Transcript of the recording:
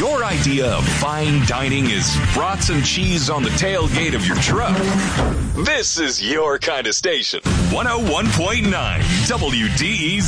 your idea of fine dining is brats and cheese on the tailgate of your truck, this is your kind of station. 101.9 WDEZ.